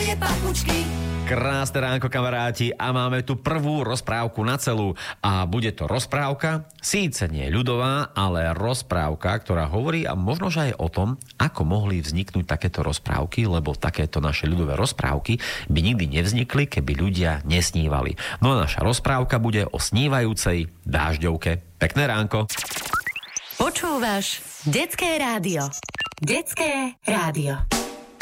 tie papučky. Krásne ránko, kamaráti, a máme tu prvú rozprávku na celú. A bude to rozprávka, síce nie ľudová, ale rozprávka, ktorá hovorí a možno, že aj o tom, ako mohli vzniknúť takéto rozprávky, lebo takéto naše ľudové rozprávky by nikdy nevznikli, keby ľudia nesnívali. No a naša rozprávka bude o snívajúcej dážďovke. Pekné ránko. Počúvaš Detské rádio. Detské rádio.